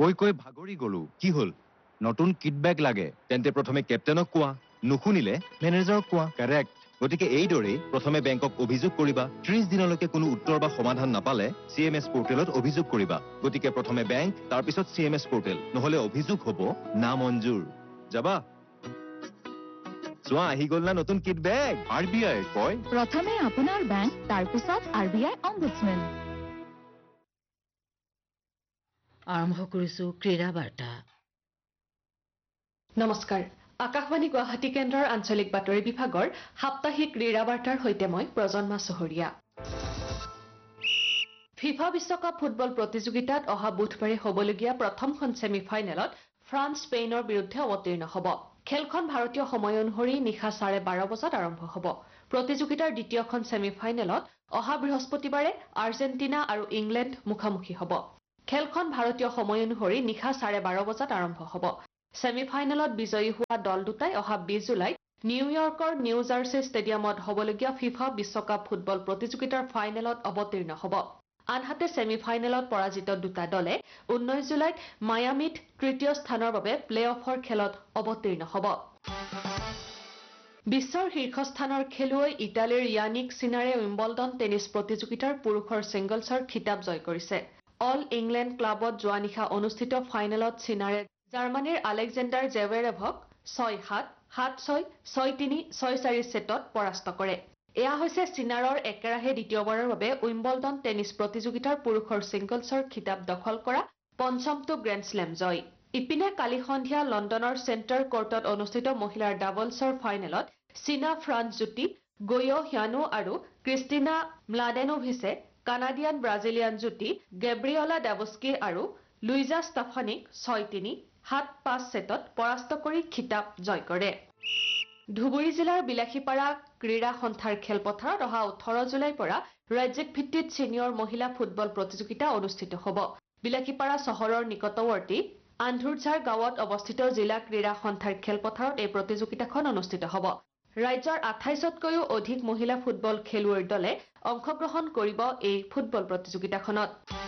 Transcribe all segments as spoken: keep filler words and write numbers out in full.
কৈ কৈ ভাগৰি গলো কি হল নতুন কিট বেগ লাগে তেন্তে প্ৰথমে কেপ্টেনক কোৱা নুশুনিলে মেনেজাৰক কোৱা কাৰেক্ট গতিকে এইদৰেই প্ৰথমে বেংকক অভিযোগ কৰিবা ত্ৰিশ দিনলৈকে কোনো উত্তৰ বা সমাধান নাপালে চিএমএছ পোৰ্টেলত অভিযোগ কৰিবা গতিকে প্ৰথমে বেংক তাৰ পিছত চিএমএছ পোৰ্টেল নহলে অভিযোগ হ'ব না মঞ্জুৰ যাবা চোৱা আহি গ'ল না নতুন কিট বেগ আৰবিআই কয় প্ৰথমে আপোনাৰ বেংক তাৰ পিছত আৰবিআই অম্বুডসমেন আৰম্ভ কৰিছো ক্ৰীড়া বাৰ্তা নমস্কাৰ আকাশবাণী গুৱাহাটী কেন্দ্ৰৰ আঞ্চলিক বাতৰি বিভাগৰ সাপ্তাহিক ক্ৰীড়া বাৰ্তাৰ সৈতে মই প্ৰজন্মা চহৰীয়া ফিফা বিশ্বকাপ ফুটবল প্ৰতিযোগিতাত অহা বুধবাৰে হ'বলগীয়া প্ৰথমখন ছেমিফাইনেলত ফ্ৰান্স স্পেইনৰ বিৰুদ্ধে অৱতীৰ্ণ হ'ব খেলখন ভাৰতীয় সময় অনুসৰি নিশা চাৰে বাৰ বজাত আৰম্ভ হ'ব প্ৰতিযোগিতাৰ দ্বিতীয়খন ছেমিফাইনেলত অহা বৃহস্পতিবাৰে আৰ্জেণ্টিনা আৰু ইংলেণ্ড মুখামুখি হ'ব খেলখন ভাৰতীয় সময় অনুসৰি নিশা চাৰে বাৰ বজাত আৰম্ভ হ'ব ছেমিফাইনেলত বিজয়ী হোৱা দল দুটাই অহা বিশ জুলাইত নিউয়ৰ্কৰ নিউ জাৰ্চি ষ্টেডিয়ামত হ'বলগীয়া ফিফা বিশ্বকাপ ফুটবল প্ৰতিযোগিতাৰ ফাইনেলত অৱতীৰ্ণ হ'ব আনহাতে ছেমিফাইনেলত পৰাজিত দুটা দলে ঊনৈশ জুলাইত মায়ামিত তৃতীয় স্থানৰ বাবে প্লে অফৰ খেলত অৱতীৰ্ণ হ'ব বিশ্বৰ শীৰ্ষস্থানৰ খেলুৱৈ ইটালীৰ ইয়ানিক সিনাৰে উইম্বলডন টেনিছ প্ৰতিযোগিতাৰ পুৰুষৰ ছিংগলছৰ খিতাপ জয় কৰিছে অল ইংলেণ্ড ক্লাবত যোৱা নিশা অনুষ্ঠিত ফাইনেলত সিনাৰে জাৰ্মানীৰ আলেকজেণ্ডাৰ জেভেৰেভক ছয় সাত সাত ছয় ছয় তিনি ছয় চাৰি ছেটত পৰাস্ত কৰে এয়া হৈছে সিনাৰৰ একেৰাহে দ্বিতীয়বাৰৰ বাবে উইম্বলডন টেনিছ প্ৰতিযোগিতাৰ পুৰুষৰ ছিংগলছৰ খিতাপ দখল কৰা পঞ্চমটো গ্ৰেণ্ড শ্লেম জয় ইপিনে কালি সন্ধিয়া লণ্ডনৰ চেণ্টাৰ কৰ্টত অনুষ্ঠিত মহিলাৰ ডাবলছৰ ফাইনেলত সিনা ফ্ৰান্স যুটি গয়ো হিয়ানো আৰু ক্ৰিষ্টিনা ম্লাডেনোভিছে কানাডিয়ান ব্ৰাজিলিয়ান যুটি গেব্ৰিয়লা ডেভস্কি আৰু লুইজা ষ্টাফানিক ছয় তিনি সাত পাঁচ ছেটত পৰাস্ত কৰি খিতাপ জয় কৰে ধুবুৰী জিলাৰ বিলাসীপাৰা ক্ৰীড়া সন্থাৰ খেলপথাৰত অহা ওঠৰ জুলাইৰ পৰা ৰাজ্যিক ভিত্তিত ছিনিয়ৰ মহিলা ফুটবল প্ৰতিযোগিতা অনুষ্ঠিত হ'ব বিলাসীপাৰা চহৰৰ নিকটৱৰ্তী আন্ধুৰঝাৰ গাঁৱত অৱস্থিত জিলা ক্ৰীড়া সন্থাৰ খেলপথাৰত এই প্ৰতিযোগিতাখন অনুষ্ঠিত হ'ব ৰাজ্যৰ আঠাইছতকৈও অধিক মহিলা ফুটবল খেলুৱৈৰ দলে অংশগ্ৰহণ কৰিব এই ফুটবল প্ৰতিযোগিতাখনত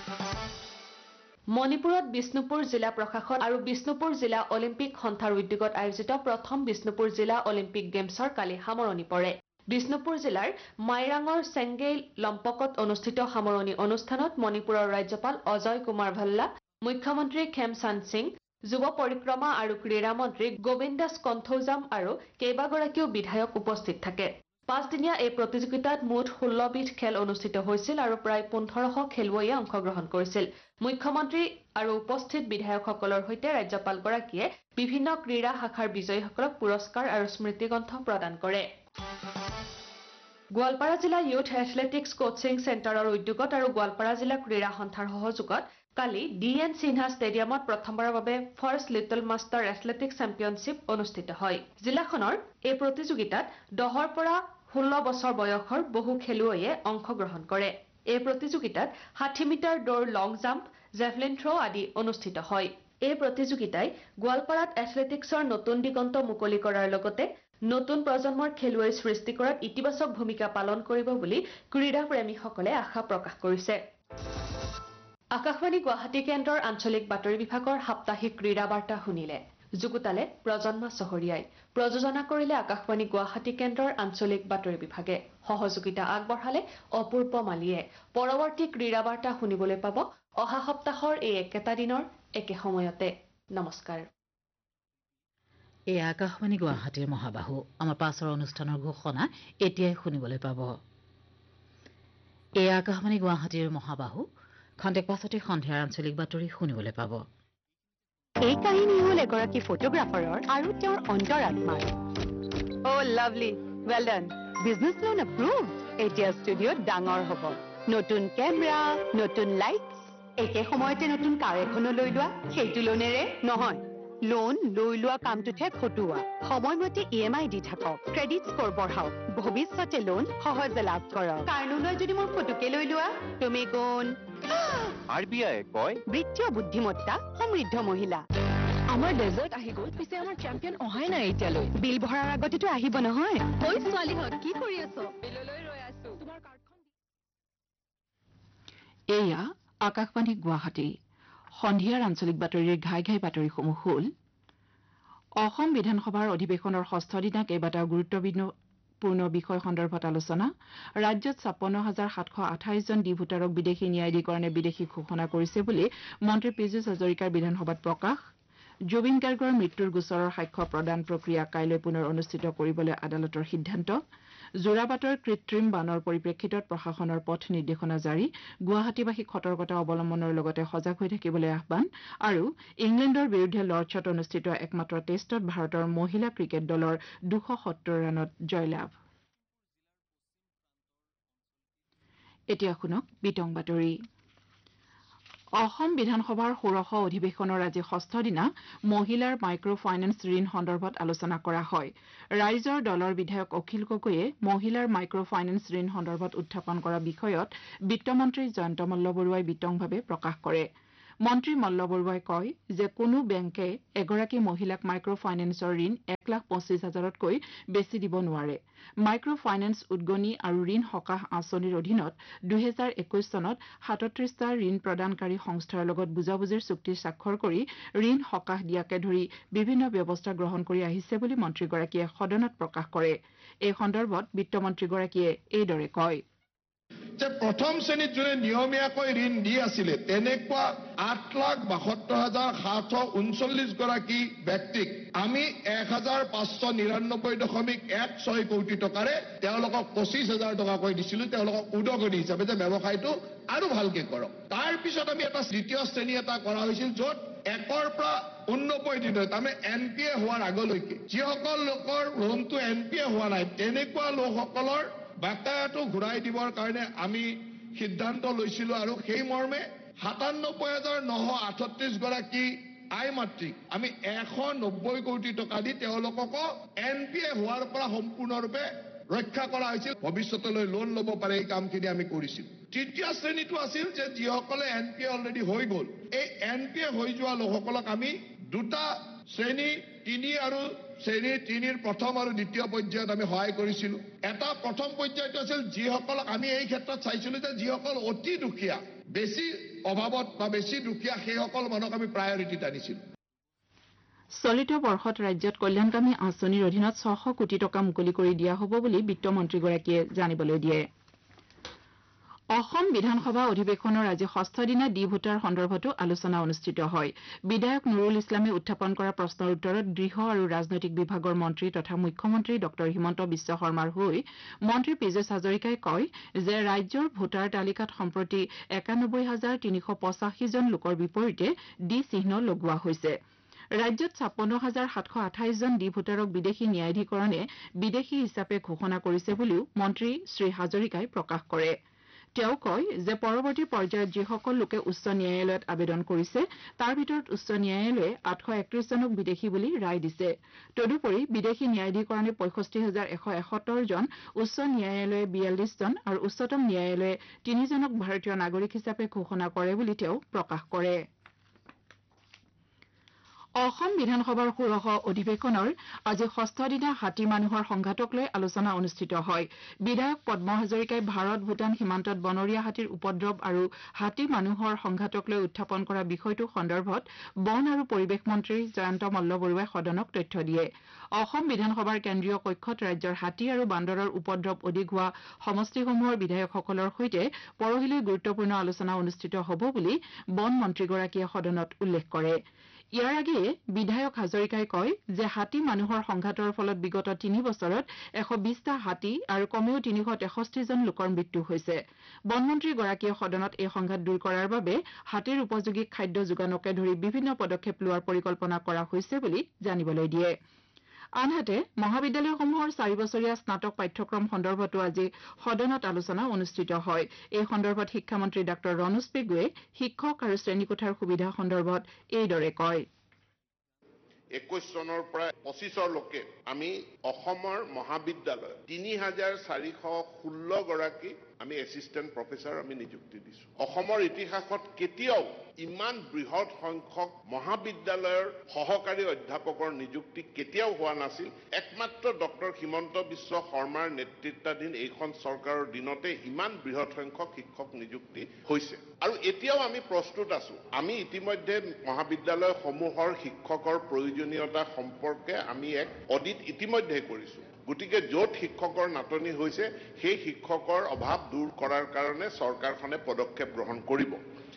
মণিপুৰত বিষ্ণুপুৰ জিলা প্ৰশাসন আৰু বিষ্ণুপুৰ জিলা অলিম্পিক সন্থাৰ উদ্যোগত আয়োজিত প্ৰথম বিষ্ণুপুৰ জিলা অলিম্পিক গেমছৰ কালি সামৰণি পৰে বিষ্ণুপুৰ জিলাৰ মাইৰাঙৰ চেংগেই লম্পকত অনুষ্ঠিত সামৰণি অনুষ্ঠানত মণিপুৰৰ ৰাজ্যপাল অজয় কুমাৰ ভাল্লা মুখ্যমন্ত্ৰী খেমচান্দ সিং যুৱ পৰিক্ৰমা আৰু ক্ৰীড়া মন্ত্ৰী গোবিন্দাস কণ্ঠৌজাম আৰু কেইবাগৰাকীও বিধায়ক উপস্থিত থাকে পাঁচদিনীয়া এই প্ৰতিযোগিতাত মুঠ ষোল্ল বিধ খেল অনুষ্ঠিত হৈছিল আৰু প্ৰায় পোন্ধৰশ খেলুৱৈয়ে অংশগ্ৰহণ কৰিছিল মুখ্যমন্ত্ৰী আৰু উপস্থিত বিধায়কসকলৰ সৈতে ৰাজ্যপালগৰাকীয়ে বিভিন্ন ক্ৰীড়া শাখাৰ বিজয়ীসকলক পুৰস্কাৰ আৰু স্মৃতিগ্ৰন্থ প্ৰদান কৰে গোৱালপাৰা জিলা ইউথ এথলেটিক্স কোচিং চেণ্টাৰৰ উদ্যোগত আৰু গোৱালপাৰা জিলা ক্ৰীড়া সন্থাৰ সহযোগত কালি ডি এন সিনহা ষ্টেডিয়ামত প্ৰথমবাৰৰ বাবে first little master athletics championship অনুষ্ঠিত হয় জিলাখনৰ এই প্ৰতিযোগিতাত দহৰ পৰা ষোল্ল বছৰ বয়সৰ বহু খেলুৱৈয়ে অংশগ্ৰহণ কৰে এই প্ৰতিযোগিতাত ষাঠি মিটাৰ দৌৰ লং জাম্প জেভলিন থ্ৰ' আদি অনুষ্ঠিত হয় এই প্ৰতিযোগিতাই গোৱালপাৰাত এথলেটিক্সৰ নতুন দিগন্ত মুকলি কৰাৰ লগতে নতুন প্ৰজন্মৰ খেলুৱৈ সৃষ্টি কৰাত ইতিবাচক ভূমিকা পালন কৰিব বুলি ক্ৰীড়া প্ৰেমীসকলে আশা প্ৰকাশ কৰিছে আকাশবাণী গুৱাহাটী কেন্দ্ৰৰ আঞ্চলিক বাতৰি বিভাগৰ সাপ্তাহিক ক্ৰীড়া বাৰ্তা শুনিলে যুগুতালে প্ৰজন্মা চহৰীয়াই প্ৰযোজনা কৰিলে আকাশবাণী গুৱাহাটী কেন্দ্ৰৰ আঞ্চলিক বাতৰি বিভাগে সহযোগিতা আগবঢ়ালে অপূৰ্ব মালিয়ে পৰৱৰ্তী ক্ৰীড়া বাৰ্তা শুনিবলৈ পাব অহা সপ্তাহৰ এই একেটা দিনৰ একে সময়তে নমস্কাৰ এই আকাশবাণী গুৱাহাটীৰ মহাবাহু আমাৰ পাছৰ অনুষ্ঠানৰ ঘোষণা এতিয়াই শুনিবলৈ পাব এই আকাশবাণী গুৱাহাটীৰ মহাবাহু খন্তেক পাছতে সন্ধিয়াৰ আঞ্চলিক বাতৰি শুনিবলৈ পাব এই কাহিনী হ'ল এগৰাকী ফটোগ্ৰাফাৰৰ আৰু তেওঁৰ অন্তৰাত্মাৰ অ' লাভলি ৱেল ডান বিজনেছ লোন এপ্ৰুভ এতিয়া ষ্টুডিঅ'ত ডাঙৰ হ'ব নতুন কেমেৰা নতুন লাইট একে সময়তে নতুন কাৰ এখনো লৈ লোৱা সেইটো লোনেৰে নহয় লোন লৈ লোৱা কামটোতহে খটুৱা সময়মতে ই এম আই দি থাকক ক্ৰেডিট স্ক'ৰ বঢ়াওক ভৱিষ্যতে লোন সহজে লাভ কৰক কাৰ লোনৰ যদি মোৰ ফটোকে লৈ লোৱা তুমি কোন আৰবিআই কয় বৃত্তীয় বুদ্ধিমত্তা সমৃদ্ধ মহিলা আমাৰ ডেজাৰ্ট আহি গ'ল পিছে আমাৰ চেম্পিয়ন অহাই নাই এতিয়ালৈ বিল ভৰাৰ আগতেতো আহিব নহয় ঐ ছোৱালীহঁত কি কৰি আছ বিললৈ ৰৈ আছো তোমাৰ কাৰ্ডখন এয়া আকাশবাণী গুৱাহাটী সন্ধিয়াৰ আঞ্চলিক বাতৰিৰ ঘাই ঘাই বাতৰিসমূহ হ'ল অসম বিধানসভাৰ অধিৱেশনৰ ষষ্ঠ দিনা কেইবাটাও গুৰুত্বপূৰ্ণ বিষয় সন্দৰ্ভত আলোচনা ৰাজ্যত ছাপন্ন হাজাৰ সাতশ আঠাইছ জন ডি ভোটাৰক বিদেশী ন্যায়াধিকৰণে বিদেশী ঘোষণা কৰিছে বুলি মন্ত্ৰী পীযুষ হাজৰিকাৰ বিধানসভাত প্ৰকাশ জুবিন গাৰ্গৰ মৃত্যুৰ গোচৰৰ সাক্ষ্য প্ৰদান প্ৰক্ৰিয়া কাইলৈ পুনৰ অনুষ্ঠিত কৰিবলৈ আদালতৰ সিদ্ধান্ত যোৰাবাটৰ কৃত্ৰিম বানৰ পৰিপ্ৰেক্ষিতত প্ৰশাসনৰ পথ নিৰ্দেশনা জাৰি গুৱাহাটীবাসীক সতৰ্কতা অৱলম্বনৰ লগতে সজাগ হৈ থাকিবলৈ আহ্বান আৰু ইংলেণ্ডৰ বিৰুদ্ধে লৰ্ডছত অনুষ্ঠিত একমাত্ৰ টেষ্টত ভাৰতৰ মহিলা ক্ৰিকেট দলৰ দুশ সত্তৰ ৰানত জয়লাভ এতিয়া শুনক বিতং বাতৰি অসম বিধানসভাৰ ষোড়শ অধিৱেশনৰ আজি ষষ্ঠ দিনা মহিলাৰ মাইক্ৰ ফাইনেন্স ঋণ সন্দৰ্ভত আলোচনা কৰা হয় ৰাইজৰ দলৰ বিধায়ক অখিল গগৈয়ে মহিলাৰ মাইক্ৰ ফাইনেন্স ঋণ সন্দৰ্ভত উত্থাপন কৰা বিষয়ত বিত্তমন্ত্ৰী জয়ন্ত মল্লবৰুৱাই বিতংভাৱে প্ৰকাশ কৰে মন্ত্ৰী মল্লবৰুৱাই কয় যে কোনো বেংকে এগৰাকী মহিলাক মাইক্ৰ ফাইনেন্সৰ ঋণ এক লাখ পঁচিছ হাজাৰতকৈ বেছি দিব নোৱাৰে মাইক্ৰ ফাইনেন্স উদগনি আৰু ঋণ সকাহ আঁচনিৰ অধীনত দুহেজাৰ একৈশ চনত সাতত্ৰিশটা ঋণ প্ৰদানকাৰী সংস্থাৰ লগত বুজাবুজিৰ চুক্তি স্বাক্ষৰ কৰি ঋণ সকাহ দিয়াকে ধৰি বিভিন্ন ব্যৱস্থা গ্ৰহণ কৰি আহিছে বুলি মন্ত্ৰীগৰাকীয়ে সদনত প্ৰকাশ কৰে এই সন্দৰ্ভত বিত্তমন্ত্ৰীগৰাকীয়ে এইদৰে কয় যে প্ৰথম শ্ৰেণীত যোনে নিয়মীয়াকৈ ঋণ দি আছিলে তেনেকুৱা আঠ লাখ বাসত্তৰ হাজাৰ সাতশ ঊনচল্লিছ গৰাকী ব্যক্তিক আমি এক হাজাৰ পাঁচশ নিৰান্নব্বৈ দশমিক এক ছয় কোটি টকাৰে তেওঁলোকক পঁচিছ হাজাৰ টকাকৈ দিছিলো তেওঁলোকক উদগনি হিচাপে যে ব্যৱসায়টো আৰু ভালকে কৰক তাৰ পিছত আমি এটা দ্বিতীয় শ্ৰেণী এটা কৰা হৈছিল য'ত একৰ পৰা ঊননব্বৈ দিনৰ তাৰমানে এন পি এ হোৱাৰ আগলৈকে যিসকল লোকৰ লোনটো এন পি এ হোৱা নাই তেনেকুৱা লোকসকলৰ বাকায়াটো ঘূৰাই দিবৰ কাৰণে আমি সিদ্ধান্ত লৈছিলো আৰু সেই মৰ্মে সাতান্নব্বৈ হাজাৰ নশ আঠত্ৰিশ গৰাকী আই মাতৃক আমি এশ নব্বৈ কোটি টকা দি তেওঁলোকক এন পি এ হোৱাৰ পৰা সম্পূৰ্ণৰূপে ৰক্ষা কৰা হৈছিল ভৱিষ্যতলৈ লোন ল'ব পাৰে এই কামখিনি আমি কৰিছিলো তৃতীয় শ্ৰেণীটো আছিল যে যিসকলে এন পি এ অলৰেডি হৈ গ'ল এই এন পি এ হৈ যোৱা লোকসকলক আমি দুটা শ্ৰেণী তিনি আৰু শ্ৰেণী তিনিৰ প্ৰথম আৰু দ্বিতীয় পৰ্যায়ত আমি সহায় কৰিছিলো এটা প্ৰথম পৰ্যায়টো আছিল যিসকলক আমি এই ক্ষেত্ৰত চাইছিলো যে যিসকল অতি দুখীয়া বেছি অভাৱত বা বেছি দুখীয়া সেইসকল মানুহক আমি প্ৰায়ৰিটিত আনিছিলো চলিত বৰ্ষত ৰাজ্যত কল্যাণকামী আঁচনিৰ অধীনত ছশ কোটি টকা মুকলি কৰি দিয়া হ'ব বুলি বিত্তমন্ত্ৰীগৰাকীয়ে জানিবলৈ দিয়ে অসম বিধানসভা অধিৱেশনৰ আজি ষষ্ঠ দিনা ডি ভোটাৰ সন্দৰ্ভতো আলোচনা অনুষ্ঠিত হয় বিধায়ক নুৰুল ইছলামে উত্থাপন কৰা প্ৰশ্নৰ উত্তৰত গৃহ আৰু ৰাজনৈতিক বিভাগৰ মন্ত্ৰী তথা মুখ্যমন্ত্ৰী ডক্টৰ হিমন্ত বিশ্ব শৰ্মাৰ হৈ মন্ত্ৰী পীযুষ হাজৰিকাই কয় যে ৰাজ্যৰ ভোটাৰ তালিকাত সম্প্ৰতি একানব্বৈ হাজাৰ তিনিশ পঁচাশী জন লোকৰ বিপৰীতে ডি চিহ্ন লগোৱা হৈছে ৰাজ্যত ছাপন্ন হাজাৰ সাতশ আঠাইছ জন ডি ভোটাৰক বিদেশী ন্যায়াধিকৰণে বিদেশী হিচাপে ঘোষণা কৰিছে বুলিও মন্ত্ৰী শ্ৰী হাজৰিকাই প্ৰকাশ কৰে তেওঁ কয় যে পৰৱৰ্তী পৰ্যায়ত যিসকল লোকে উচ্চ ন্যায়ালয়ত আবেদন কৰিছে তাৰ ভিতৰত উচ্চ ন্যায়ালয়ে আঠশ একত্ৰিশ জনক বিদেশী বুলি ৰায় দিছে তদুপৰি বিদেশী ন্যায়াধিকৰণে পঁয়ষষ্ঠি হাজাৰ এশ এসত্তৰ জন উচ্চ ন্যায়ালয়ে বিয়াল্লিছ জন আৰু উচ্চতম ন্যায়ালয়ে তিনিজনক ভাৰতীয় নাগৰিক হিচাপে ঘোষণা কৰে বুলি তেওঁ প্ৰকাশ কৰে অসম বিধানসভাৰ ষোড়শ অধিৱেশনৰ আজি ষষ্ঠ দিনা হাতী মানুহৰ সংঘাতক লৈ আলোচনা অনুষ্ঠিত হয় বিধায়ক পদ্ম হাজৰিকাই ভাৰত ভূটান সীমান্তত বনৰীয়া হাতীৰ উপদ্ৰৱ আৰু হাতী মানুহৰ সংঘাতক লৈ উত্থাপন কৰা বিষয়টো সন্দৰ্ভত বন আৰু পৰিৱেশ মন্ত্ৰী জয়ন্ত মল্লবৰুৱাই সদনক তথ্য দিয়ে অসম বিধানসভাৰ কেন্দ্ৰীয় কক্ষত ৰাজ্যৰ হাতী আৰু বান্দৰৰ উপদ্ৰৱ অধিক হোৱা সমষ্টিসমূহৰ বিধায়কসকলৰ সৈতে পৰহিলৈ গুৰুত্বপূৰ্ণ আলোচনা অনুষ্ঠিত হ'ব বুলি বন মন্ত্ৰীগৰাকীয়ে সদনত উল্লেখ কৰে ইয়াৰ আগেয়ে বিধায়ক হাজৰিকাই কয় যে হাতী মানুহৰ সংঘাতৰ ফলত বিগত তিনি বছৰত এশ বিশটা হাতী আৰু কমেও তিনিশ তেষষ্ঠি জন লোকৰ মৃত্যু হৈছে বনমন্ত্ৰীগৰাকীয়ে সদনত এই সংঘাত দূৰ কৰাৰ বাবে হাতীৰ উপযোগী খাদ্য যোগানকে ধৰি বিভিন্ন পদক্ষেপ লোৱাৰ পৰিকল্পনা কৰা হৈছে বুলি জানিবলৈ দিয়ে আনহাতে মহাবিদ্যালয়সমূহৰ চাৰি বছৰীয়া স্নাতক পাঠ্যক্ৰম সন্দৰ্ভতো আজি সদনত আলোচনা অনুষ্ঠিত হয় এই সন্দৰ্ভত শিক্ষামন্ত্ৰী ডাঃ ৰণোজ পেগুৱে শিক্ষক আৰু শ্ৰেণীকোঠাৰ সুবিধা সন্দৰ্ভত এইদৰে কয় একৈশ চনৰ পৰা পঁচিছৰ লোকে আমি অসমৰ মহাবিদ্যালয় তিনি হাজাৰ চাৰিশ ষোল্ল গৰাকী আমি এছিষ্টেণ্ট প্ৰফেচাৰ আমি নিযুক্তি দিছোঁ অসমৰ ইতিহাসত কেতিয়াও ইমান বৃহৎ সংখ্যক মহাবিদ্যালয়ৰ সহকাৰী অধ্যাপকৰ নিযুক্তি কেতিয়াও হোৱা নাছিল একমাত্ৰ ডক্টৰ হিমন্ত বিশ্ব শৰ্মাৰ নেতৃত্বাধীন এইখন চৰকাৰৰ দিনতে ইমান বৃহৎ সংখ্যক শিক্ষক নিযুক্তি হৈছে আৰু এতিয়াও আমি প্ৰস্তুত আছো আমি ইতিমধ্যে মহাবিদ্যালয়সমূহৰ শিক্ষকৰ প্ৰয়োজনীয়তা সম্পৰ্কে আমি এক অডিট ইতিমধ্যে কৰিছো গতিকে য'ত শিক্ষকৰ নাটনি হৈছে সেই শিক্ষকৰ অভাৱ দূৰ কৰাৰ কাৰণে চৰকাৰখনে পদক্ষেপ গ্ৰহণ কৰিব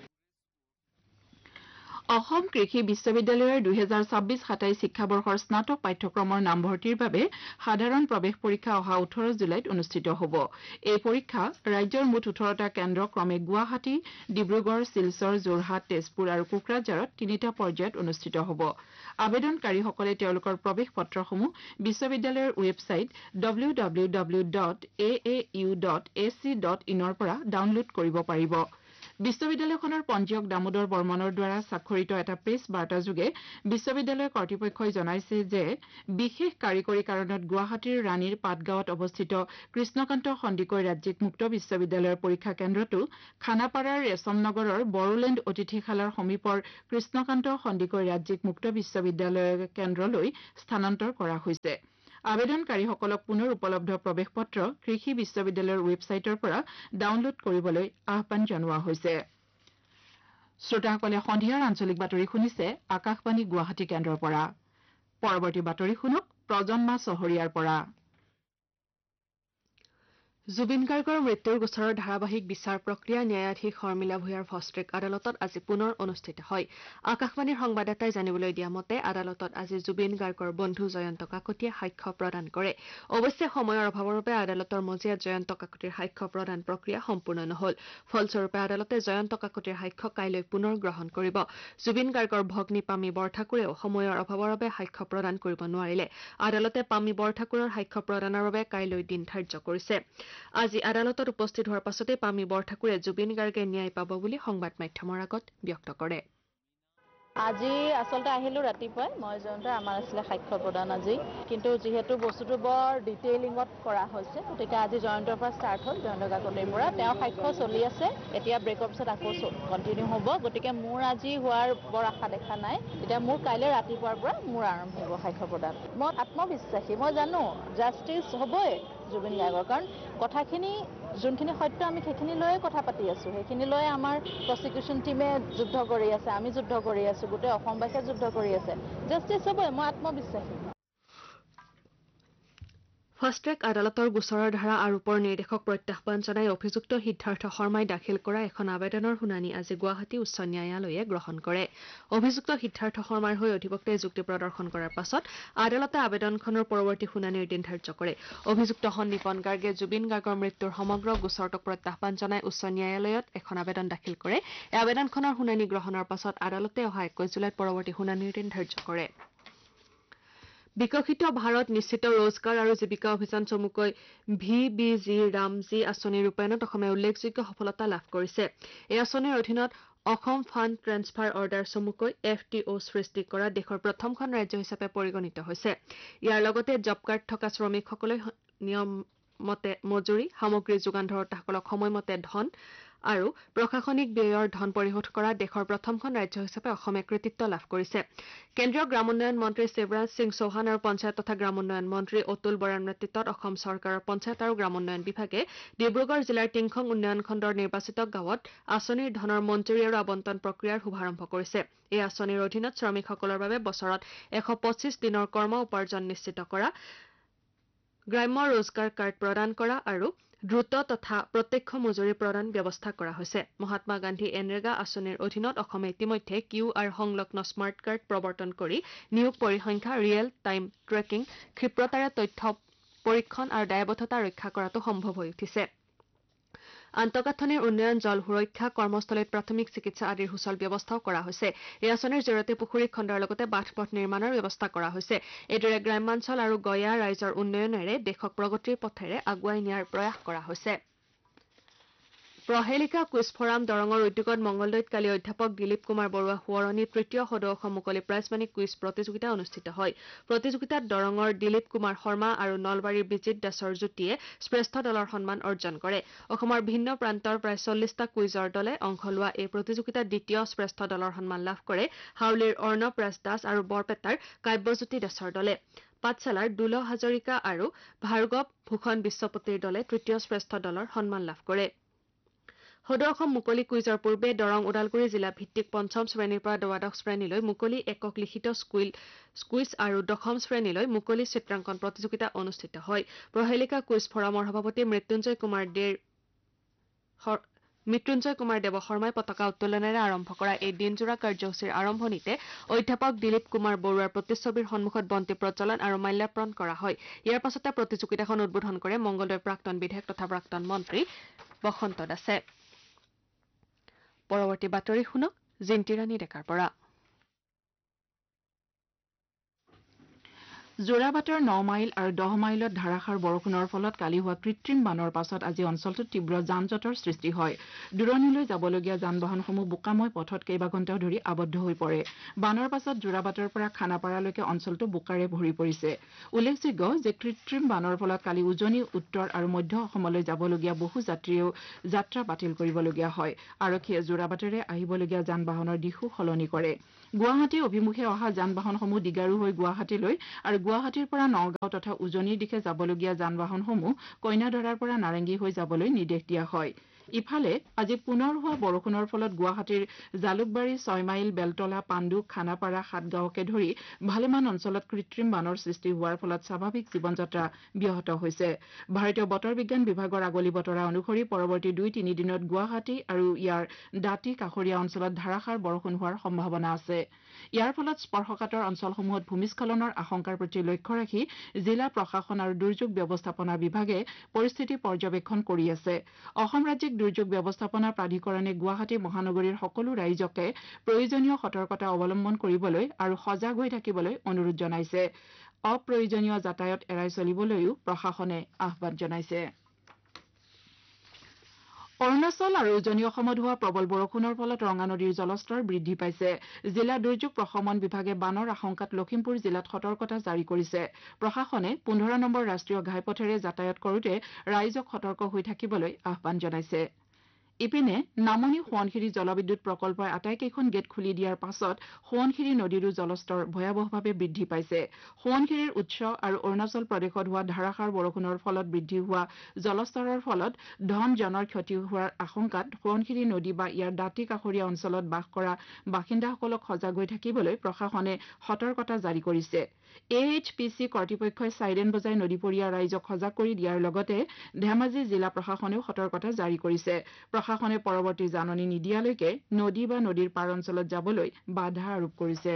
অসম কৃষি বিশ্ববিদ্যালয়ৰ দুহেজাৰ ছাব্বিছ সাতাইছ শিক্ষাবৰ্ষৰ স্নাতক পাঠ্যক্ৰমৰ নামভৰ্তিৰ বাবে সাধাৰণ প্ৰৱেশ পৰীক্ষা অহা ওঠৰ জুলাইত অনুষ্ঠিত হ'ব এই পৰীক্ষা ৰাজ্যৰ মুঠ ওঠৰটা কেন্দ্ৰ ক্ৰমে গুৱাহাটী ডিব্ৰুগড় শিলচৰ যোৰহাট তেজপুৰ আৰু কোকৰাঝাৰত তিনিটা পৰ্যায়ত অনুষ্ঠিত হ'ব আবেদনকাৰীসকলে তেওঁলোকৰ প্ৰৱেশ পত্ৰসমূহ বিশ্ববিদ্যালয়ৰ website W W W dot A A U dot A C dot ইনৰ পৰা ডাউনলোড কৰিব পাৰিব বিশ্ববিদ্যালয়খনৰ পঞ্জীয়ক দামোদৰ বৰ্মনৰ দ্বাৰা স্বাক্ষৰিত এটা প্ৰেছ বাৰ্তাযোগে বিশ্ববিদ্যালয় কৰ্তৃপক্ষই জনাইছে যে বিশেষ কাৰিকৰী কাৰণত গুৱাহাটীৰ ৰাণীৰ পাটগাঁৱত অৱস্থিত কৃষ্ণকান্ত সন্দিকৈ ৰাজ্যিক মুক্ত বিশ্ববিদ্যালয়ৰ পৰীক্ষা কেন্দ্ৰটো খানাপাৰাৰ ৰেশম নগৰৰ বড়োলেণ্ড অতিথিশালাৰ সমীপৰ কৃষ্ণকান্ত সন্দিকৈ ৰাজ্যিক মুক্ত বিশ্ববিদ্যালয় কেন্দ্ৰলৈ স্থানান্তৰ কৰা হৈছে আবেদনকাৰীসকলক পুনৰ উপলব্ধ প্ৰৱেশ পত্ৰ কৃষি বিশ্ববিদ্যালয়ৰ ৱেবছাইটৰ পৰা ডাউনলোড কৰিবলৈ আহ্বান জনোৱা হৈছে শ্ৰোতাসকলে সন্ধিয়াৰ আঞ্চলিক বাতৰি শুনিছে আকাশবাণী গুৱাহাটী কেন্দ্ৰৰ পৰা পৰৱৰ্তী বাতৰি শুনক প্ৰজন্মা চহৰীয়াৰ পৰা জুবিন গাৰ্গৰ মৃত্যুৰ গোচৰৰ ধাৰাবাহিক বিচাৰ প্ৰক্ৰিয়া ন্যায়াধীশ শৰ্মিলা ভূঞাৰ ফষ্ট্ৰেক আদালতত আজি পুনৰ অনুষ্ঠিত হয় আকাশবাণীৰ সংবাদদাতাই জানিবলৈ দিয়া মতে আদালতত আজি জুবিন গাৰ্গৰ বন্ধু জয়ন্ত কাকতিয়ে সাক্ষ্য প্ৰদান কৰে অৱশ্যে সময়ৰ অভাৱৰ বাবে আদালতৰ মজিয়াত জয়ন্ত কাকতিৰ সাক্ষ্য প্ৰদান প্ৰক্ৰিয়া সম্পূৰ্ণ নহল ফলস্বৰূপে আদালতে জয়ন্ত কাকতিৰ সাক্ষ্য কাইলৈ পুনৰ গ্ৰহণ কৰিব জুবিন গাৰ্গৰ ভগ্নী পামী বৰঠাকুৰেও সময়ৰ অভাৱৰ বাবে সাক্ষ্য প্ৰদান কৰিব নোৱাৰিলে আদালতে পামী বৰঠাকুৰৰ সাক্ষ্য প্ৰদানৰ বাবে কাইলৈ দিন ধাৰ্য কৰিছে আজি আদালতত উপস্থিত হোৱাৰ পাছতে পামী বৰঠাকুৰে জুবিন গাৰ্গে ন্যায় পাব বুলি সংবাদ মাধ্যমৰ আগত ব্যক্ত কৰে আজি আচলতে আহিলোঁ ৰাতিপুৱাই মই জয়ন্ত আমাৰ আছিলে সাক্ষ্য প্ৰদান আজি কিন্তু যিহেতু বস্তুটো বৰ ডিটেইলিঙত কৰা হৈছে গতিকে আজি জয়ন্তৰ পৰা ষ্টাৰ্ট হ'ল জয়ন্ত কাকতিৰ পৰা তেওঁ সাক্ষ্য চলি আছে এতিয়া ব্ৰেকৰ পিছত আকৌ কণ্টিনিউ হ'ব গতিকে মোৰ আজি হোৱাৰ বৰ আশা দেখা নাই এতিয়া মোৰ কাইলৈ ৰাতিপুৱাৰ পৰা মোৰ আৰম্ভ হ'ব সাক্ষ্য প্ৰদান মই আত্মবিশ্বাসী মই জানো জাষ্টিচ হ'বই জুবিন গাৰ্গৰ কাৰণ কথাখিনি যোনখিনি সত্য আমি সেইখিনি লৈয়ে কথা পাতি আছোঁ সেইখিনি লৈ আমাৰ প্ৰচিকিউশ্যন টীমে যুদ্ধ কৰি আছে আমি যুদ্ধ কৰি আছোঁ গোটেই অসমবাসীয়ে যুদ্ধ কৰি আছে জাষ্টিচ হ'বই মই আত্মবিশ্বাসী ফাষ্টট্ৰেক আদালতৰ গোচৰৰ ধাৰা আৰোপৰ নিৰ্দেশক প্ৰত্যাহ্বান জনাই অভিযুক্ত সিদ্ধাৰ্থ শৰ্মাই দাখিল কৰা এখন আবেদনৰ শুনানি আজি গুৱাহাটী উচ্চ ন্যায়ালয়ে গ্ৰহণ কৰে অভিযুক্ত সিদ্ধাৰ্থ শৰ্মাৰ হৈ অধিবক্তাই যুক্তি প্ৰদৰ্শন কৰাৰ পাছত আদালতে আবেদনখনৰ পৰৱৰ্তী শুনানিৰ দিন ধাৰ্য কৰে অভিযুক্ত সন্দীপন গাৰ্গে জুবিন গাৰ্গৰ মৃত্যুৰ সমগ্ৰ গোচৰটোক প্ৰত্যাহ্বান জনাই উচ্চ ন্যায়ালয়ত এখন আবেদন দাখিল কৰে এই আবেদনখনৰ শুনানি গ্ৰহণৰ পাছত আদালতে অহা একৈশ জুলাইত পৰৱৰ্তী শুনানিৰ দিন ধাৰ্য কৰে বিকশিত ভাৰত নিশ্চিত ৰোজগাৰ আৰু জীৱিকা অভিযান চমুকৈ ভি বি জি ৰামজী আঁচনি ৰূপায়ণত অসমে উল্লেখযোগ্য সফলতা লাভ কৰিছে এই আঁচনিৰ অধীনত অসম ফাণ্ড ট্ৰেন্সফাৰ অৰ্ডাৰ চমুকৈ এফ টি অ' সৃষ্টি কৰা দেশৰ প্ৰথমখন ৰাজ্য হিচাপে পৰিগণিত হৈছে ইয়াৰ লগতে জব কাৰ্ড থকা শ্ৰমিকসকলে নিয়মমতে মজুৰি সামগ্ৰী যোগান ধৰোতাসকলক সময়মতে ধন আৰু প্ৰশাসনিক ব্যয়ৰ ধন পৰিশোধ কৰা দেশৰ প্ৰথমখন ৰাজ্য হিচাপে অসমে কৃতিত্ব লাভ কৰিছে কেন্দ্ৰীয় গ্ৰামোন্নয়ন মন্ত্ৰী শিৱৰাজ সিং চৌহান আৰু পঞ্চায়ত তথা গ্ৰামোন্নয়ন মন্ত্ৰী অতুল বৰাৰ নেতৃত্বত অসম চৰকাৰৰ পঞ্চায়ত আৰু গ্ৰামোন্নয়ন বিভাগে ডিব্ৰুগড় জিলাৰ টিংখং উন্নয়ন খণ্ডৰ নিৰ্বাচিত গাঁৱত আঁচনিৰ ধনৰ মঞ্জুৰি আৰু আবণ্টন প্ৰক্ৰিয়াৰ শুভাৰম্ভ কৰিছে এই আঁচনিৰ অধীনত শ্ৰমিকসকলৰ বাবে বছৰত এশ পঁচিছ দিনৰ কৰ্ম উপাৰ্জন নিশ্চিত কৰা গ্ৰাম্য ৰোজগাৰ কাৰ্ড প্ৰদান কৰা আৰু দ্ৰুত তথা প্ৰত্যক্ষ মজুৰি প্ৰদান ব্যৱস্থা কৰা হৈছে মহাত্মা গান্ধী এনৰেগা আঁচনিৰ অধীনত অসমে ইতিমধ্যে কিউ আৰ সংলগ্ন স্মাৰ্ট কাৰ্ড প্ৰৱৰ্তন কৰি নিয়োগ পৰিসংখ্যা ৰিয়েল টাইম ট্ৰেকিং ক্ষিপ্ৰতাৰে তথ্য পৰীক্ষণ আৰু দায়বদ্ধতা ৰক্ষা কৰাটো সম্ভৱ হৈ উঠিছে আন্তঃগাঁথনিৰ উন্নয়ন জল সুৰক্ষা কৰ্মস্থলীত প্ৰাথমিক চিকিৎসা আদিৰ সুচল ব্যৱস্থাও কৰা হৈছে এই আঁচনিৰ জৰিয়তে পুখুৰী খণ্ডৰ লগতে বাট পথ নিৰ্মাণৰ ব্যৱস্থা কৰা হৈছে এইদৰে গ্ৰাম্যাঞ্চল আৰু গয়া ৰাইজৰ উন্নয়নেৰে দেশক প্ৰগতিৰ পথেৰে আগুৱাই নিয়াৰ প্ৰয়াস কৰা হৈছে প্ৰহেলিকা কুইজ ফৰাম দৰঙৰ উদ্যোগত মংগলদৈত কালি অধ্যাপক দিলীপ কুমাৰ বৰুৱা সোঁৱৰণী তৃতীয় সদৌ অসম মুকলি প্ৰাইজমানি কুইজ প্ৰতিযোগিতা অনুষ্ঠিত হয় প্ৰতিযোগিতাত দৰঙৰ দিলীপ কুমাৰ শৰ্মা আৰু নলবাৰীৰ বিজিত দাসৰ যুটিয়ে শ্ৰেষ্ঠ দলৰ সন্মান অৰ্জন কৰে অসমৰ ভিন্ন প্ৰান্তৰ প্ৰায় চল্লিছটা কুইজৰ দলে অংশ লোৱা এই প্ৰতিযোগিতাত দ্বিতীয় শ্ৰেষ্ঠ দলৰ সন্মান লাভ কৰে হাউলীৰ অৰ্ণৱ ৰাজ দাস আৰু বৰপেটাৰ কাব্যজ্যোতি দাসৰ দলে পাঠশালাৰ দুল হাজৰিকা আৰু ভাৰ্গৱ ভূষণ বিশ্বপতিৰ দলে তৃতীয় শ্ৰেষ্ঠ দলৰ সন্মান লাভ কৰে সদৌ অসম মুকলি কুইজৰ পূৰ্বে দৰং ওদালগুৰি জিলা ভিত্তিক পঞ্চম শ্ৰেণীৰ পৰা দ্বাদশ শ্ৰেণীলৈ মুকলি একক লিখিত স্কুইল স্কুইজ আৰু দশম শ্ৰেণীলৈ মুকলি চিত্ৰাংকন প্ৰতিযোগিতা অনুষ্ঠিত হয় প্ৰহেলিকা কুইজ ফৰামৰ সভাপতি মৃত্যুঞ্জয় কুমাৰ দেৰ মৃত্যুঞ্জয় কুমাৰ দেৱ শৰ্মাই পতাকা উত্তোলনেৰে আৰম্ভ কৰা এই দিনজোৰা কাৰ্যসূচীৰ আৰম্ভণিতে অধ্যাপক দিলীপ কুমাৰ বৰুৱাৰ প্ৰতিচ্ছবিৰ সন্মুখত বন্তি প্ৰজ্বলন আৰু মাল্যাৰ্পণ কৰা হয় ইয়াৰ পাছতে প্ৰতিযোগিতাখন উদ্বোধন কৰে মংগলদৈৰ প্ৰাক্তন বিধায়ক তথা প্ৰাক্তন মন্ত্ৰী বসন্ত দাসে পৰৱৰ্তী বাতৰি শুনক জিন্তিৰাণী ডেকাৰ পৰা যোৰাবাটৰ ন মাইল আৰু দহ মাইলত ধাৰাসাৰ বৰষুণৰ ফলত কালি হোৱা কৃত্ৰিম বানৰ পাছত আজি অঞ্চলটোত তীব্ৰ যান জঁটৰ সৃষ্টি হয় দূৰণিলৈ যাবলগীয়া যান বাহনসমূহ বোকাময় পথত কেইবা ঘণ্টাও ধৰি আবদ্ধ হৈ পৰে বানৰ পাছত যোৰাবাটৰ পৰা খানাপাৰালৈকে অঞ্চলটো বোকাৰে ভৰি পৰিছে উল্লেখযোগ্য যে কৃত্ৰিম বানৰ ফলত কালি উজনি উত্তৰ আৰু মধ্য অসমলৈ যাবলগীয়া বহু যাত্ৰীয়েও যাত্ৰা বাতিল কৰিবলগীয়া হয় আৰক্ষীয়ে যোৰাবাটেৰে আহিবলগীয়া যান বাহনৰ দিশো সলনি কৰে গুৱাহাটী অভিমুখে অহা যান বাহনসমূহ দিগাৰু হৈ গুৱাহাটীলৈ আৰু গুৱাহাটীৰ পৰা নগাঁও তথা উজনিৰ দিশে যাবলগীয়া যান বাহনসমূহ কইনাধৰাৰ পৰা নাৰেংগী হৈ যাবলৈ নিৰ্দেশ দিয়া হয় ইফালে আজি পুনৰ হোৱা বৰষুণৰ ফলত গুৱাহাটীৰ জালুকবাৰী ছয় মাইল বেলতলা পাণ্ডু খানাপাৰা সাতগাঁৱকে ধৰি ভালেমান অঞ্চলত কৃত্ৰিম বানৰ সৃষ্টি হোৱাৰ ফলত স্বাভাৱিক জীৱন যাত্ৰা ব্যাহত হৈছে ভাৰতীয় বতৰ বিজ্ঞান বিভাগৰ আগলি বতৰা অনুসৰি পৰৱৰ্তী দুই তিনি দিনত গুৱাহাটী আৰু ইয়াৰ দাঁতি কাষৰীয়া অঞ্চলত ধাৰাসাৰ বৰষুণ হোৱাৰ সম্ভাৱনা আছে ইয়াৰ ফলত স্পৰ্শকাতৰ অঞ্চলসমূহত ভূমিস্খলনৰ আশংকাৰ প্ৰতি লক্ষ্য ৰাখি জিলা প্ৰশাসন আৰু দুৰ্যোগ ব্যৱস্থাপনা বিভাগে পৰিস্থিতি পৰ্যবেক্ষণ কৰি আছে অসম ৰাজ্যিক দুৰ্যোগ ব্যৱস্থাপনা প্ৰাধিকৰণে গুৱাহাটী মহানগৰীৰ সকলো ৰাইজকে প্ৰয়োজনীয় সতৰ্কতা অৱলম্বন কৰিবলৈ আৰু সজাগ হৈ থাকিবলৈ অনুৰোধ জনাইছে অপ্ৰয়োজনীয় যাতায়াত এৰাই চলিবলৈও প্ৰশাসনে আহ্বান জনাইছে অৰুণাচল আৰু উজনি অসমত হোৱা প্ৰবল বৰষুণৰ ফলত ৰঙা নদীৰ জলস্তৰ বৃদ্ধি পাইছে জিলা দুৰ্যোগ প্ৰশমন বিভাগে বানৰ আশংকাত লখিমপুৰ জিলাত সতৰ্কতা জাৰি কৰিছে প্ৰশাসনে পোন্ধৰ নম্বৰ ৰাষ্ট্ৰীয় ঘাইপথেৰে যাতায়াত কৰোঁতে ৰাইজক সতৰ্ক হৈ থাকিবলৈ আহ্বান জনাইছে ইপিনে নামনি সোৱণশিৰি জলবিদ্যুৎ প্ৰকল্পই আটাইকেইখন গেট খুলি দিয়াৰ পাছত সোৱণশিৰি নদীৰো জলস্তৰ ভয়াৱহভাৱে বৃদ্ধি পাইছে সোৱণশিৰিৰ উৎস আৰু অৰুণাচল প্ৰদেশত হোৱা ধাৰাসাৰ বৰষুণৰ ফলত বৃদ্ধি হোৱা জলস্তৰৰ ফলত ধন জনৰ ক্ষতি হোৱাৰ আশংকাত সোৱণশিৰি নদী বা ইয়াৰ দাঁতি কাষৰীয়া অঞ্চলত বাস কৰা বাসিন্দাসকলক সজাগ হৈ থাকিবলৈ প্ৰশাসনে সতৰ্কতা জাৰি কৰিছে এ এইচ পি চি কৰ্তৃপক্ষই চাইৰেন বজাই নদীপৰীয়া ৰাইজক সজাগ কৰি দিয়াৰ লগতে ধেমাজি জিলা প্ৰশাসনেও সতৰ্কতা জাৰি কৰিছে প্ৰশাসনে পৰৱৰ্তী জাননী নিদিয়ালৈকে নদী বা নদীৰ পাৰ অঞ্চলত যাবলৈ বাধা আৰোপ কৰিছে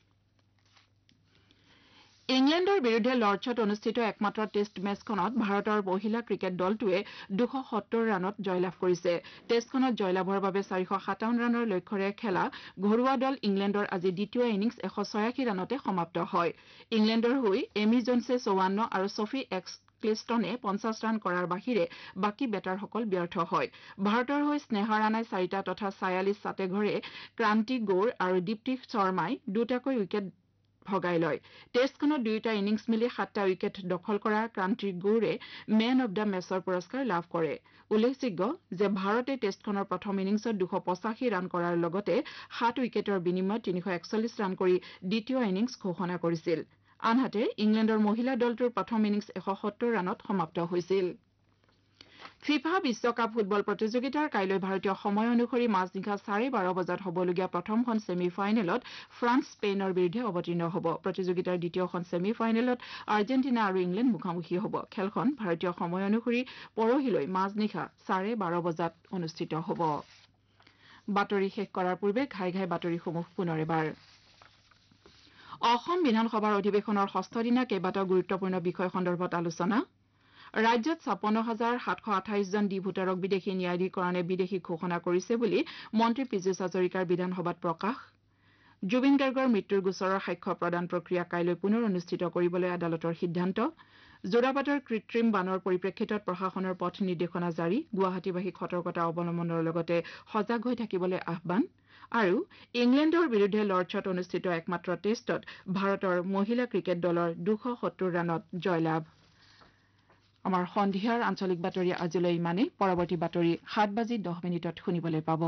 ইংলেণ্ডৰ বিৰুদ্ধে লৰ্ডছত অনুষ্ঠিত একমাত্ৰ টেষ্ট মেচখনত ভাৰতৰ মহিলা ক্ৰিকেট দলটোৱে দুশ সত্তৰ ৰানত জয়লাভ কৰিছে টেষ্টখনত জয়লাভৰ বাবে চাৰিশ সাতাৱন্ন ৰানৰ লক্ষ্যৰে খেলা ঘৰুৱা দল ইংলেণ্ডৰ আজি দ্বিতীয় ইনিংছ এশ ছয়াশী ৰানতে সমাপ্ত হয় ইংলেণ্ডৰ হৈ এমি জনছে চৌৱান্ন আৰু ছফি এক্স ক্লিষ্টনে পঞ্চাছ ৰান কৰাৰ বাহিৰে বাকী বেটাৰসকল ব্যৰ্থ হয় ভাৰতৰ হৈ স্নেহা ৰাণাই চাৰিটা তথা ছায়ালিছ চাটেঘৰে ক্ৰান্তি গৌৰ আৰু দীপ্তি শৰ্মাই দুটাকৈ উইকেট ভগাই লয় টেষ্টখনত দুয়োটা ইনিংছ মিলি সাতটা উইকেট দখল কৰা ক্ৰান্তি গৌৰে মেন অব দ্য মেচৰ পুৰস্কাৰ লাভ কৰে উল্লেখযোগ্য যে ভাৰতে টেষ্টখনৰ প্ৰথম ইনিংছত দুশ পঁচাশী ৰান কৰাৰ লগতে সাত উইকেটৰ বিনিময়ত তিনিশ একচল্লিছ ৰান কৰি দ্বিতীয় ইনিংছ ঘোষণা কৰিছিল আনহাতে ইংলেণ্ডৰ মহিলা দলটোৰ প্ৰথম ইনিংছ এশ সত্তৰ ৰানত সমাপ্ত হৈছিল ফিফা বিশ্বকাপ ফুটবল প্ৰতিযোগিতাৰ কাইলৈ ভাৰতীয় সময় অনুসৰি মাজনিশা চাৰে বাৰ বজাত হ'বলগীয়া প্ৰথমখন ছেমি ফাইনেলত ফ্ৰান্স স্পেইনৰ বিৰুদ্ধে অৱতীৰ্ণ হ'ব প্ৰতিযোগিতাৰ দ্বিতীয়খন ছেমি ফাইনেলত আৰ্জেণ্টিনা আৰু ইংলেণ্ড মুখামুখি হ'ব খেলখন ভাৰতীয় সময় অনুসৰি পৰহিলৈ মাজনিশা চাৰে বাৰ বজাত অনুষ্ঠিত হ'ব বাতৰি শেষ কৰাৰ পূৰ্বে ঘাই ঘাই বাতৰিসমূহ পুনৰ এবাৰ অসম বিধানসভাৰ অধিৱেশনৰ ষষ্ঠ দিনা কেইবাটাও গুৰুত্বপূৰ্ণ বিষয় সন্দৰ্ভত আলোচনা ৰাজ্যত ছাপন্ন হাজাৰ সাতশ আঠাইছজন ডি ভোটাৰক বিদেশী ন্যায়াধীকৰণে বিদেশী ঘোষণা কৰিছে বুলি মন্ত্ৰী পীযুষ হাজৰিকাৰ বিধানসভাত প্ৰকাশ জুবিন গাৰ্গৰ মৃত্যুৰ গোচৰৰ সাক্ষ্য প্ৰদান প্ৰক্ৰিয়া কাইলৈ পুনৰ অনুষ্ঠিত কৰিবলৈ আদালতৰ সিদ্ধান্ত যোৰাবাটৰ কৃত্ৰিম বানৰ পৰিপ্ৰেক্ষিতত প্ৰশাসনৰ পথ নিৰ্দেশনা জাৰি গুৱাহাটীবাসীক সতৰ্কতা অৱলম্বনৰ লগতে সজাগ হৈ থাকিবলৈ আহ্বান আৰু ইংলেণ্ডৰ বিৰুদ্ধে লৰ্ডছত অনুষ্ঠিত একমাত্ৰ টেষ্টত ভাৰতৰ মহিলা ক্ৰিকেট দলৰ দুশ সত্তৰ ৰানত জয়লাভ আমাৰ সন্ধিয়াৰ আঞ্চলিক বাতৰি আজিলৈ ইমানেই পৰৱৰ্তী বাতৰি সাত বাজি দহ মিনিটত শুনিবলৈ পাব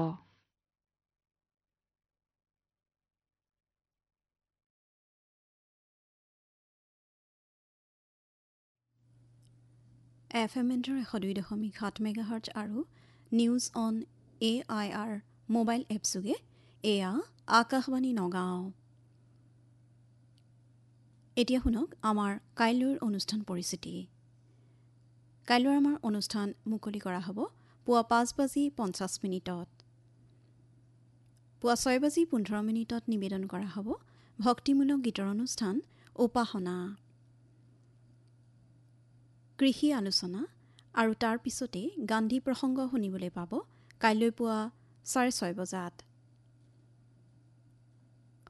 এফ এম এণ্ডৰ এশ দুই দশমিক সাত মেগাহাৰ্টজ আৰু news on A I R mobile এপযোগে এয়া আকাশবাণী নগাঁও এতিয়া শুনক আমাৰ কাইলৈৰ অনুষ্ঠান পৰিচিতি কাইলৈৰ আমাৰ অনুষ্ঠান মুকলি কৰা হ'ব পুৱা পাঁচ বাজি পঞ্চাছ মিনিটত পুৱা ছয় বাজি পোন্ধৰ মিনিটত নিবেদন কৰা হ'ব ভক্তিমূলক গীতৰ অনুষ্ঠান উপাসনা কৃষি আলোচনা আৰু তাৰ পিছতে গান্ধী প্ৰসংগ শুনিবলৈ পাব কাইলৈ পুৱা চাৰে ছয় বজাত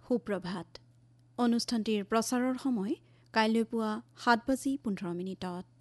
সুপ্ৰভাত অনুষ্ঠানটিৰ প্ৰচাৰৰ সময় কাইলৈ পুৱা সাত বাজি পোন্ধৰ মিনিটত